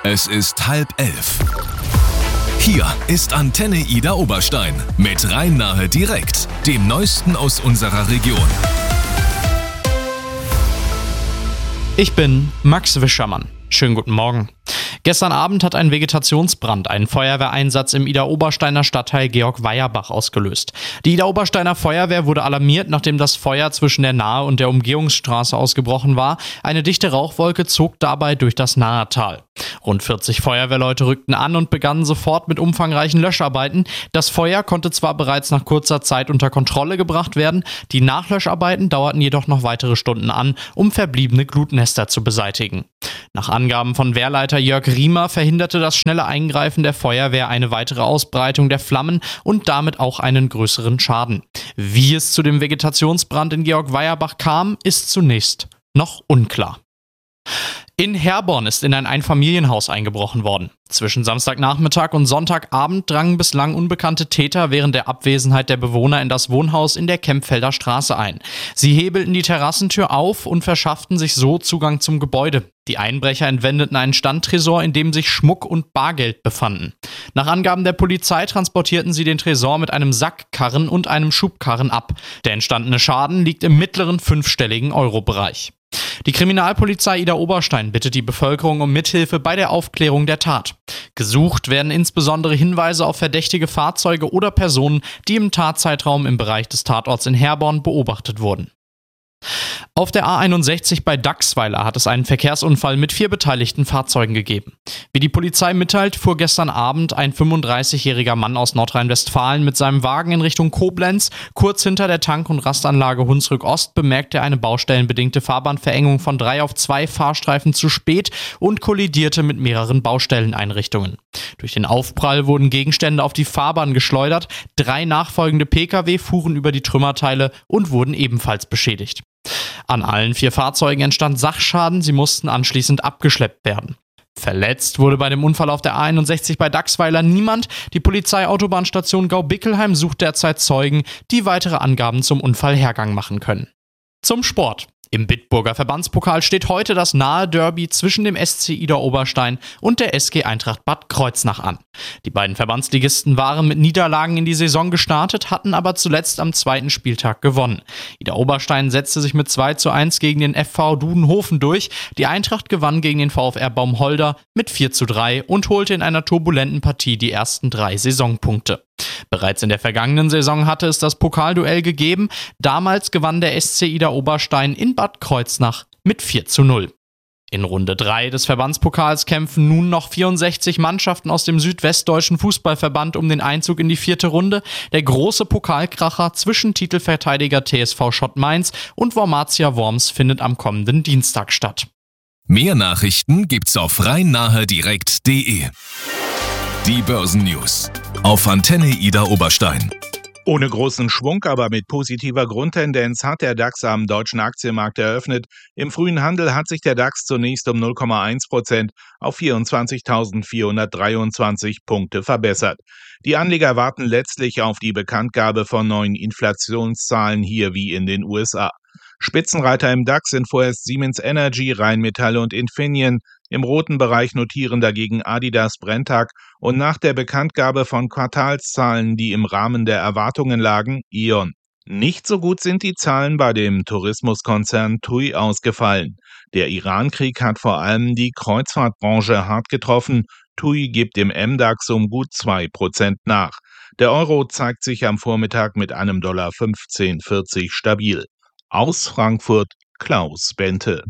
Es ist 10:30. Hier ist Antenne Ida Oberstein mit Rhein-Nahe direkt, dem Neuesten aus unserer Region. Ich bin Max Wischermann. Schönen guten Morgen. Gestern Abend hat ein Vegetationsbrand einen Feuerwehreinsatz im Ida-Obersteiner Stadtteil Georg-Weierbach ausgelöst. Die Ida-Obersteiner Feuerwehr wurde alarmiert, nachdem das Feuer zwischen der Nahe- und der Umgehungsstraße ausgebrochen war. Eine dichte Rauchwolke zog dabei durch das Nahetal. Rund 40 Feuerwehrleute rückten an und begannen sofort mit umfangreichen Löscharbeiten. Das Feuer konnte zwar bereits nach kurzer Zeit unter Kontrolle gebracht werden, die Nachlöscharbeiten dauerten jedoch noch weitere Stunden an, um verbliebene Glutnester zu beseitigen. Nach Angaben von Wehrleiter Jörg Riemer verhinderte das schnelle Eingreifen der Feuerwehr eine weitere Ausbreitung der Flammen und damit auch einen größeren Schaden. Wie es zu dem Vegetationsbrand in Georg-Weierbach kam, ist zunächst noch unklar. In Herborn ist in ein Einfamilienhaus eingebrochen worden. Zwischen Samstagnachmittag und Sonntagabend drangen bislang unbekannte Täter während der Abwesenheit der Bewohner in das Wohnhaus in der Kempfelder Straße ein. Sie hebelten die Terrassentür auf und verschafften sich so Zugang zum Gebäude. Die Einbrecher entwendeten einen Standtresor, in dem sich Schmuck und Bargeld befanden. Nach Angaben der Polizei transportierten sie den Tresor mit einem Sackkarren und einem Schubkarren ab. Der entstandene Schaden liegt im mittleren fünfstelligen Euro-Bereich. Die Kriminalpolizei Ida Oberstein bittet die Bevölkerung um Mithilfe bei der Aufklärung der Tat. Gesucht werden insbesondere Hinweise auf verdächtige Fahrzeuge oder Personen, die im Tatzeitraum im Bereich des Tatorts in Herborn beobachtet wurden. Auf der A61 bei Dachsweiler hat es einen Verkehrsunfall mit 4 beteiligten Fahrzeugen gegeben. Wie die Polizei mitteilt, fuhr gestern Abend ein 35-jähriger Mann aus Nordrhein-Westfalen mit seinem Wagen in Richtung Koblenz. Kurz hinter der Tank- und Rastanlage Hunsrück Ost bemerkte er eine baustellenbedingte Fahrbahnverengung von 3 auf 2 Fahrstreifen zu spät und kollidierte mit mehreren Baustelleneinrichtungen. Durch den Aufprall wurden Gegenstände auf die Fahrbahn geschleudert. 3 nachfolgende Pkw fuhren über die Trümmerteile und wurden ebenfalls beschädigt. An allen 4 Fahrzeugen entstand Sachschaden, sie mussten anschließend abgeschleppt werden. Verletzt wurde bei dem Unfall auf der A61 bei Dachsweiler niemand. Die Polizeiautobahnstation Gau-Bickelheim sucht derzeit Zeugen, die weitere Angaben zum Unfallhergang machen können. Zum Sport. Im Bitburger Verbandspokal steht heute das nahe Derby zwischen dem SC Ida Oberstein und der SG Eintracht Bad Kreuznach an. Die beiden Verbandsligisten waren mit Niederlagen in die Saison gestartet, hatten aber zuletzt am 2. Spieltag gewonnen. Ida Oberstein setzte sich mit 2:1 gegen den FV Dudenhofen durch. Die Eintracht gewann gegen den VfR Baumholder mit 4:3 und holte in einer turbulenten Partie die ersten 3 Saisonpunkte. Bereits in der vergangenen Saison hatte es das Pokalduell gegeben. Damals gewann der SC Ida Oberstein in Bad Kreuznach mit 4:0. In Runde 3 des Verbandspokals kämpfen nun noch 64 Mannschaften aus dem Südwestdeutschen Fußballverband um den Einzug in die 4. Runde. Der große Pokalkracher zwischen Titelverteidiger TSV Schott Mainz und Wormatia Worms findet am kommenden Dienstag statt. Mehr Nachrichten gibt's auf rhein-nahe-direkt.de. Die Börsennews auf Antenne Ida Oberstein. Ohne großen Schwung, aber mit positiver Grundtendenz hat der DAX am deutschen Aktienmarkt eröffnet. Im frühen Handel hat sich der DAX zunächst um 0,1% auf 24.423 Punkte verbessert. Die Anleger warten letztlich auf die Bekanntgabe von neuen Inflationszahlen hier wie in den USA. Spitzenreiter im DAX sind vorerst Siemens Energy, Rheinmetall und Infineon. Im roten Bereich notieren dagegen Adidas, Brenntag und nach der Bekanntgabe von Quartalszahlen, die im Rahmen der Erwartungen lagen, E.ON. Nicht so gut sind die Zahlen bei dem Tourismuskonzern TUI ausgefallen. Der Iran-Krieg hat vor allem die Kreuzfahrtbranche hart getroffen. TUI gibt dem MDAX um gut 2% nach. Der Euro zeigt sich am Vormittag mit einem Dollar 15,40 stabil. Aus Frankfurt, Klaus Bente.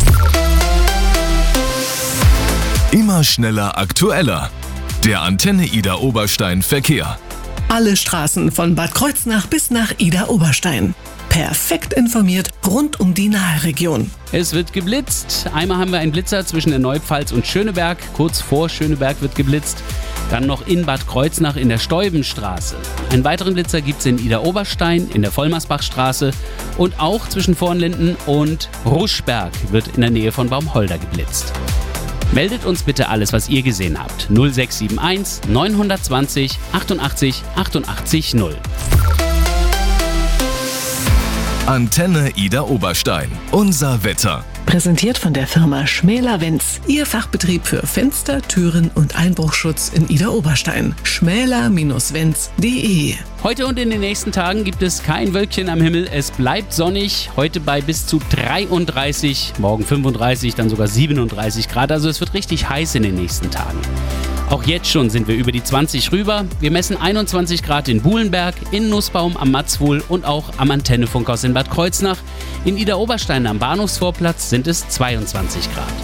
Immer schneller, aktueller. Der Antenne Ida Oberstein Verkehr. Alle Straßen von Bad Kreuznach bis nach Ida Oberstein. Perfekt informiert rund um die Nahe-Region. Es wird geblitzt. Einmal haben wir einen Blitzer zwischen der Neupfalz und Schöneberg. Kurz vor Schöneberg wird geblitzt. Dann noch in Bad Kreuznach in der Steubenstraße. Einen weiteren Blitzer gibt es in Ida Oberstein, in der Vollmersbachstraße. Und auch zwischen Vornlinden und Ruschberg wird in der Nähe von Baumholder geblitzt. Meldet uns bitte alles, was ihr gesehen habt. 0671 920 88 88 0. Antenne Ida Oberstein. Unser Wetter. Präsentiert von der Firma Schmäler-Wenz. Ihr Fachbetrieb für Fenster, Türen und Einbruchschutz in Idar-Oberstein. schmäler-wenz.de. Heute und in den nächsten Tagen gibt es kein Wölkchen am Himmel. Es bleibt sonnig. Heute bei bis zu 33, morgen 35, dann sogar 37 Grad. Also es wird richtig heiß in den nächsten Tagen. Auch jetzt schon sind wir über die 20 rüber. Wir messen 21 Grad in Buhlenberg, in Nussbaum am Matzwohl und auch am Antennefunkhaus in Bad Kreuznach. In Idar-Oberstein am Bahnhofsvorplatz sind es 22 Grad.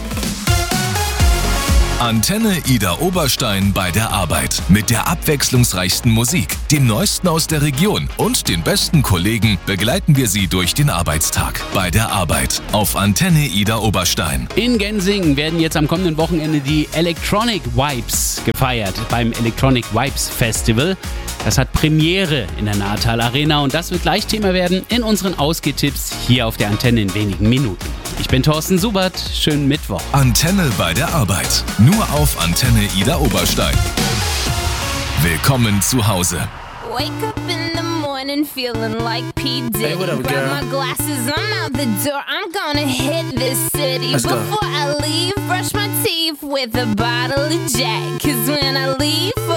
Antenne Idar-Oberstein bei der Arbeit. Mit der abwechslungsreichsten Musik, dem Neuesten aus der Region und den besten Kollegen begleiten wir Sie durch den Arbeitstag. Bei der Arbeit auf Antenne Idar-Oberstein. In Gensingen werden jetzt am kommenden Wochenende die Electronic Vibes gefeiert beim Electronic Vibes Festival. Das hat Premiere in der Natal Arena und das wird gleich Thema werden in unseren Ausgehtipps hier auf der Antenne in wenigen Minuten. Ich bin Thorsten Subert, schönen Mittwoch. Antenne bei der Arbeit. Nur auf Antenne Idar-Oberstein. Willkommen zu Hause. Wake up in the morning feeling like P. Diddy. Hey, what up, Grab girl? my glasses, I'm out the door. I'm gonna hit this city. Let's go. Before I leave, brush my teeth with a bottle of Jack. 'Cause when I leave